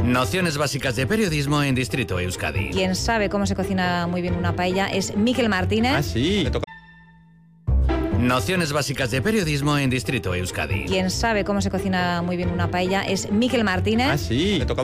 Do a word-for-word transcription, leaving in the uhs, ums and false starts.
Nociones básicas de periodismo en Distrito Euskadi. Quien sabe cómo se cocina muy bien una paella es Mikel Martínez. Ah, sí. Nociones básicas de periodismo en Distrito Euskadi. Quien sabe cómo se cocina muy bien una paella es Mikel Martínez. Ah, sí. Me toca